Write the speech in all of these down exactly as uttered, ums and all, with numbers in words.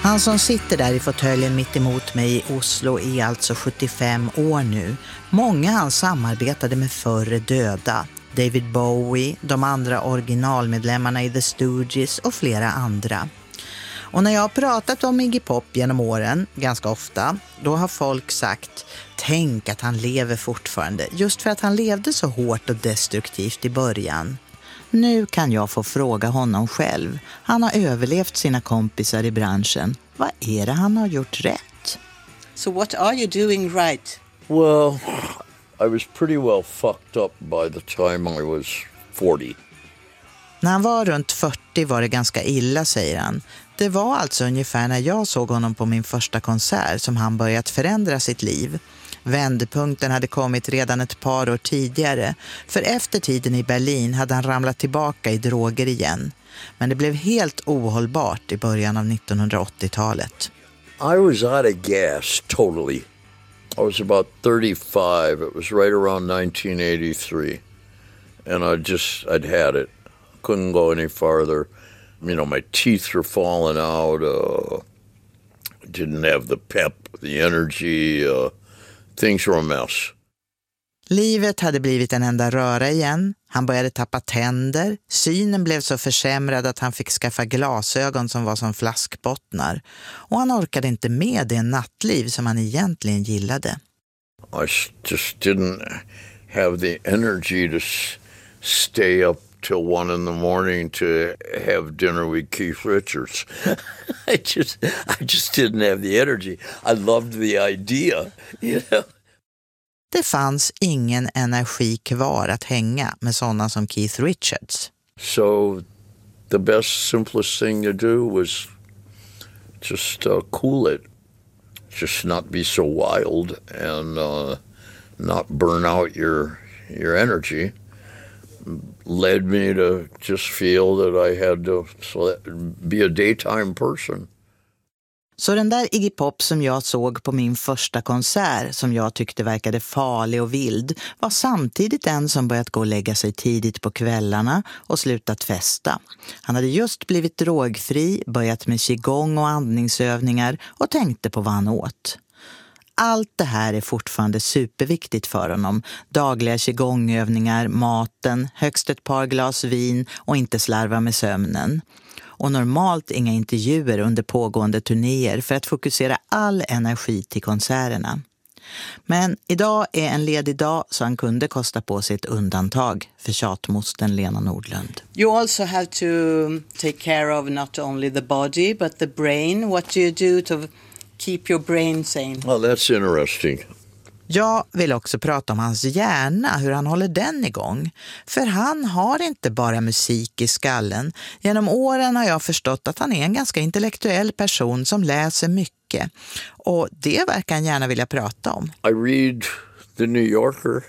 Han som sitter där i fåtöljen mitt emot mig i Oslo är alltså sjuttiofem år nu. Många han samarbetade med förre döda. David Bowie, de andra originalmedlemmarna i The Stooges och flera andra. Och när jag har pratat om Iggy Pop genom åren, ganska ofta, då har folk sagt: tänk att han lever fortfarande, just för att han levde så hårt och destruktivt i början. Nu kan jag få fråga honom själv. Han har överlevt sina kompisar i branschen. Vad är det han har gjort rätt? So what are you doing right? Well, I was pretty well fucked up by the time I was forty. När han var runt fyrtio var det ganska illa, säger han. Det var alltså ungefär när jag såg honom på min första konsert som han börjat förändra sitt liv. Vändpunkten hade kommit redan ett par år tidigare, för efter tiden i Berlin hade han ramlat tillbaka i droger igen. Men det blev helt ohållbart i början av nittonhundraåttiotalet. I was out of gas totally. I was about thirty-five. It was right around nineteen eighty-three. And I just, I'd had it. Couldn't go any farther. You know, my teeth were falling out. Uh, didn't have the pep, the energy. Uh, things were a mess. Livet hade blivit en enda röra igen. Han började tappa tänder. Synen blev så försämrad att han fick skaffa glasögon som var som flaskbottnar. Och han orkade inte med det nattliv som han egentligen gillade. I just didn't have the energy to stay up till one in the morning to have dinner with Keith Richards. I just, I just didn't have the energy. I loved the idea, you know. Det fanns ingen energi kvar att hänga med sådana som Keith Richards. So the best, simplest thing to do was just uh, cool it. Just not be so wild and uh, not burn out your your energy. Led me to just feel that I had to be a daytime person. Så den där Iggy Pop som jag såg på min första konsert, som jag tyckte verkade farlig och vild, var samtidigt en som börjat gå och lägga sig tidigt på kvällarna och slutat festa. Han hade just blivit drogfri, börjat med qigong och andningsövningar och tänkte på vad han åt. Allt det här är fortfarande superviktigt för honom. Dagliga qigongövningar, maten, högst ett par glas vin och inte slarva med sömnen. Och normalt inga intervjuer under pågående turnéer för att fokusera all energi till konserterna. Men idag är en ledig dag så han kunde kosta på sig ett undantag för tjatmosten Lena Nordlund. You also have to take care of not only the body but the brain. What do you do to keep your brain sane? Well, that's interesting. Jag vill också prata om hans hjärna, hur han håller den igång. För han har inte bara musik i skallen. Genom åren har jag förstått att han är en ganska intellektuell person som läser mycket. Och det verkar han gärna vilja prata om. I read The New Yorker,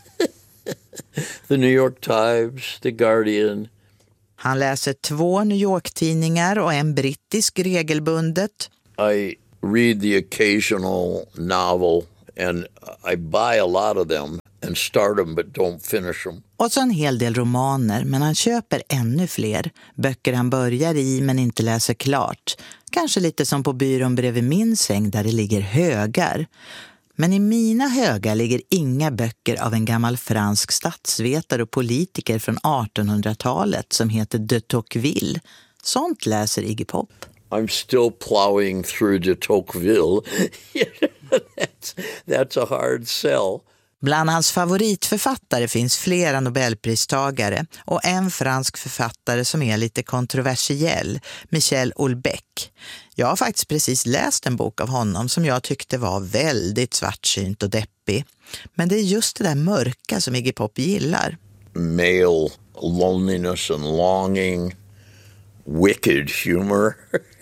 The New York Times, The Guardian. Han läser två New York-tidningar och en brittisk regelbundet. I read the occasional novel. And I buy a lot of them and start them but don't finish them. Och så en hel del romaner, men han köper ännu fler. Böcker han börjar i men inte läser klart. Kanske lite som på byrån bredvid min säng där det ligger högar. Men i mina högar ligger inga böcker av en gammal fransk statsvetare och politiker från artonhundratalet som heter de Tocqueville. Sånt läser Iggy Pop. I'm still plowing through de Tocqueville. that's, that's a hard sell. Bland hans favoritförfattare finns flera Nobelpristagare och en fransk författare som är lite kontroversiell, Michel Houellebecq. Jag har faktiskt precis läst en bok av honom som jag tyckte var väldigt svartsynt och deppig. Men det är just det där mörka som Iggy Pop gillar. Male loneliness and longing, wicked humor.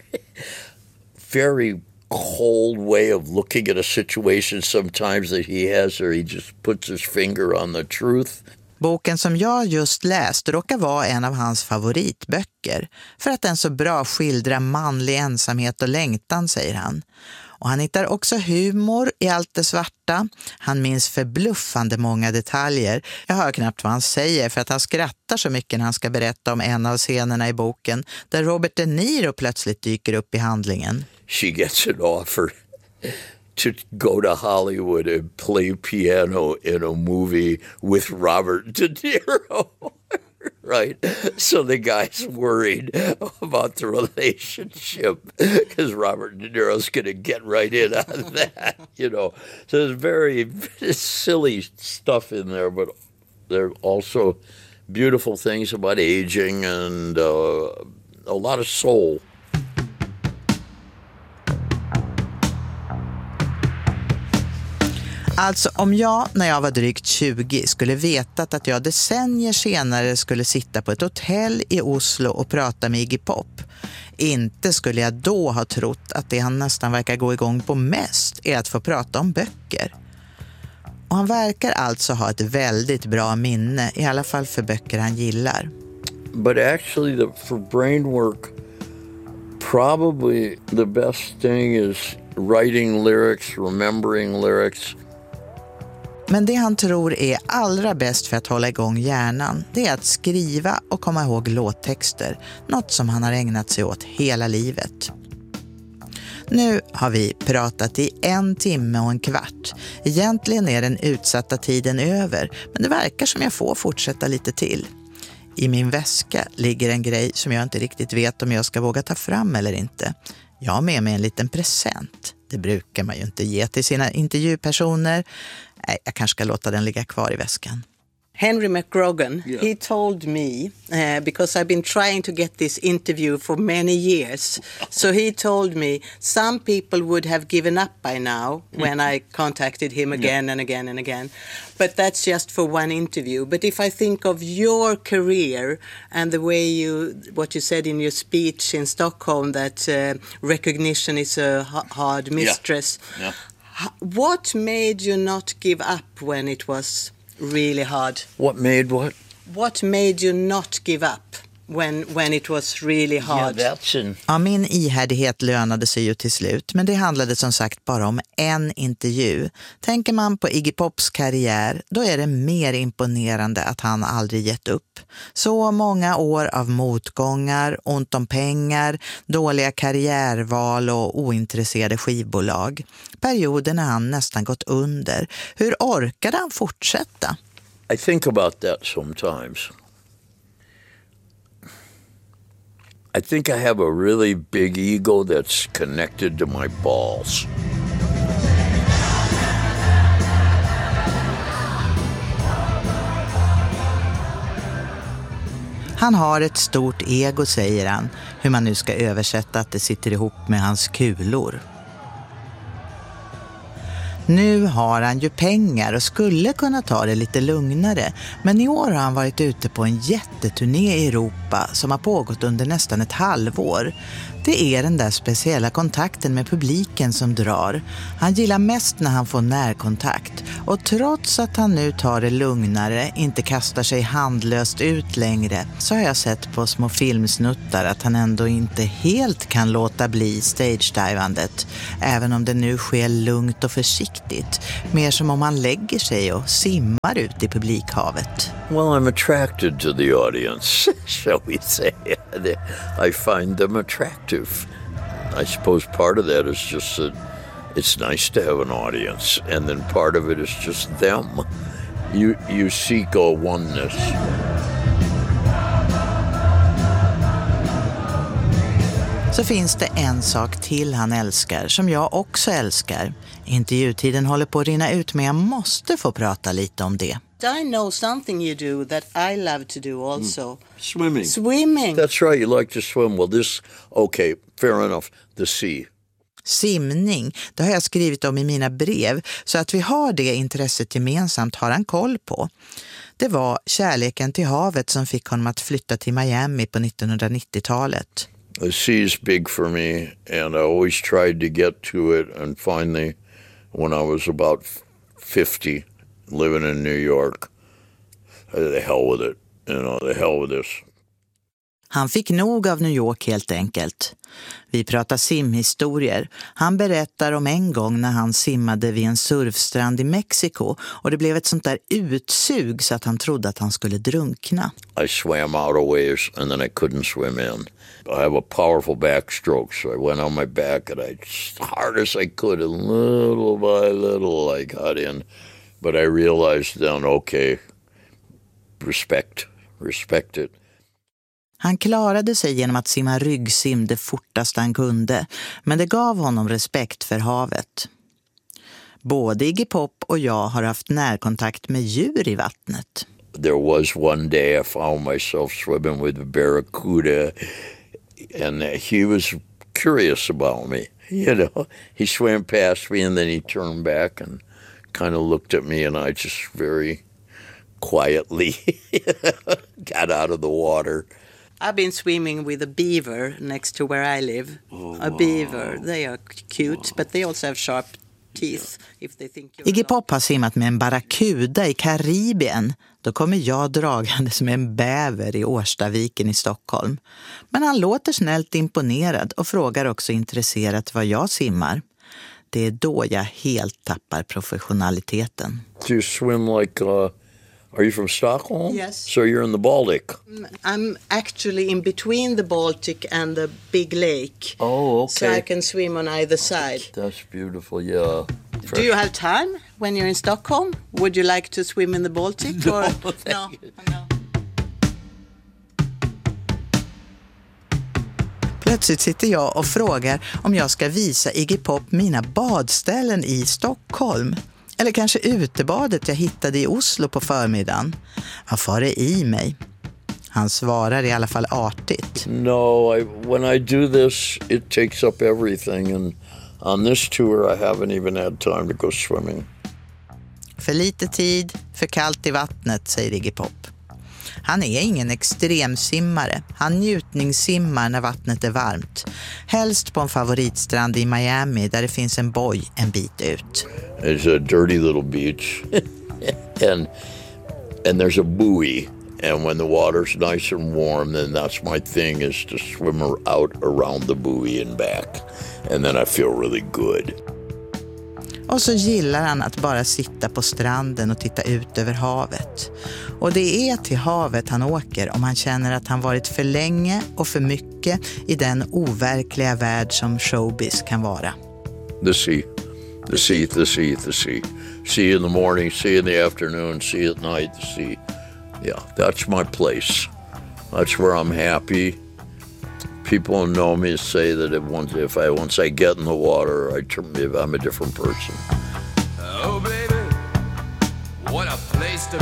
Very cold way of looking at a situation sometimes that he has, or he just puts his finger on the truth. Boken som jag just läst råkar vara en av hans favoritböcker för att den så bra skildrar manlig ensamhet och längtan, säger han. Och han hittar också humor i allt det svarta. Han minns förbluffande många detaljer. Jag hör knappt vad han säger för att han skrattar så mycket när han ska berätta om en av scenerna i boken där Robert De Niro plötsligt dyker upp i handlingen. she gets an offer to go to Hollywood and play piano in a movie with Robert De Niro. Right? So the guy's worried about the relationship because Robert De Niro's going to get right in on that, you know. So there's very silly stuff in there, but there are also beautiful things about aging and uh, a lot of soul. Alltså om jag när jag var drygt tjugo skulle vetat att jag decennier senare skulle sitta på ett hotell i Oslo och prata med Iggy Pop, inte skulle jag då ha trott att det han nästan verkar gå igång på mest är att få prata om böcker. Och han verkar alltså ha ett väldigt bra minne, i alla fall för böcker han gillar. But actually the, for brain work, probably the best thing is writing lyrics, remembering lyrics. Men det han tror är allra bäst för att hålla igång hjärnan, det är att skriva och komma ihåg låttexter. Något som han har ägnat sig åt hela livet. Nu har vi pratat i en timme och en kvart. Egentligen är den utsatta tiden över, men det verkar som jag får fortsätta lite till. I min väska ligger en grej som jag inte riktigt vet om jag ska våga ta fram eller inte. Jag har med mig en liten present. Det brukar man ju inte ge till sina intervjupersoner. Nej, jag kanske ska låta den ligga kvar i väskan. Henry McGrogan, yeah. he told me, uh, because I've been trying to get this interview for many years, so he told me some people would have given up by now when I contacted him again yeah. and again and again. But that's just for one interview. But if I think of your career and the way you, what you said in your speech in Stockholm, that uh, recognition is a hard mistress, yeah. Yeah. What made you not give up when it was really hard? What made what? What made you not give up when when it was really hard? Yeah, that's in... Ja, min ihärdighet lönade sig ju till slut, men det handlade som sagt bara om en intervju. Tänker man på Iggy Pops karriär, då är det mer imponerande att han aldrig gett upp. Så många år av motgångar, ont om pengar, dåliga karriärval och ointresserade skivbolag. Perioden när han nästan gått under. Hur orkade han fortsätta? I think about that sometimes. I think I have a really big ego that's connected to my balls. Han har ett stort ego, säger han, hur man nu ska översätta att det sitter ihop med hans kulor. Nu har han ju pengar och skulle kunna ta det lite lugnare, men i år har han varit ute på en jätteturné i Europa som har pågått under nästan ett halvår. Det är den där speciella kontakten med publiken som drar. Han gillar mest när han får närkontakt, och trots att han nu tar det lugnare, inte kastar sig handlöst ut längre, så har jag sett på små filmsnuttar att han ändå inte helt kan låta bli stage-divandet, även om det nu sker lugnt och försiktigt, mer som om han lägger sig och simmar ut i publikhavet. Well, I'm attracted to the audience, shall we say. I find them attractive. I suppose part of that is just that it's nice to have an audience, and then part of it is just them. You you seek a oneness. Så finns det en sak till han älskar, som jag också älskar. Intervjutiden håller på att rinna ut, men jag måste få prata lite om det. I know something you do that I love to do also. Mm. Swimming. Swimming. That's right, you like to swim. Well, this, okay, fair enough, the sea. Simning, det har jag skrivit om i mina brev, så att vi har det intresset gemensamt har han koll på. Det var kärleken till havet som fick honom att flytta till Miami på nittonhundranittiotalet. The sea is big for me, and I always tried to get to it, and finally, when I was about fifty, living in New York, the hell with it, you know, the hell with this. Han fick nog av New York helt enkelt. Vi pratar simhistorier. Han berättar om en gång när han simmade vid en surfstrand i Mexiko och det blev ett sånt där utsug så att han trodde att han skulle drunkna. I swam out a ways and then I couldn't swim in. I have a powerful backstroke, so I went on my back and I, as hard as I could, and little by little I got in. But I realized then, okay, respect, respect it. Han klarade sig genom att simma ryggsim det fortaste han kunde, men det gav honom respekt för havet. Både Iggy Pop och jag har haft närkontakt med djur i vattnet. There was one day I found myself swimming with a barracuda and he was curious about me. You know, he swam past me and then he turned back and kind of looked at me and I just very quietly got out of the water. I've been swimming with a beaver next to where I live. Oh, a beaver. Wow. They are cute, wow. But they also have sharp teeth if they think you're Iggy Pop har simmat med en barracuda i Karibien. Då kommer jag dragandes med en bäver i Årstaviken i Stockholm. Men han låter snällt imponerad och frågar också intresserat vad jag simmar. Det är då jag helt tappar professionaliteten. Do you swim like... Uh... Are you from Stockholm? Yes. So you're in the Baltic? I'm actually in between the Baltic and the big lake. Oh, okay. So I can swim on either side. That's beautiful, yeah. Fresh. Do you have time when you're in Stockholm? Would you like to swim in the Baltic? No, or? no. no. Plötsligt sitter jag och frågar om jag ska visa Iggy Pop mina badställen i Stockholm. Eller kanske utebadet jag hittade i Oslo på förmiddagen. Vad far det i mig? Han svarar i alla fall artigt. No, I, when I do this, it takes up everything. And on this tour I haven't even had time to go swimming. För lite tid, för kallt i vattnet, säger Iggy Pop. Han är ingen extremsimmare. Han njutningssimmar när vattnet är varmt. Helst på en favoritstrand i Miami där det finns en boj en bit ut. It's a dirty little beach and and there's a buoy and when the water's nice and warm then that's my thing is to swim out around the buoy and back and then I feel really good. Och så gillar han att bara sitta på stranden och titta ut över havet. Och det är till havet han åker om han känner att han varit för länge och för mycket i den overkliga värld som showbiz kan vara. The sea, the sea, the sea, the sea. Sea in the morning, sea in the afternoon, sea at night, the sea. Yeah, that's my place. That's where I'm happy. People who know me say that if once, if I once I get in the water, I turn, I'm a different person. Oh, baby, what a place to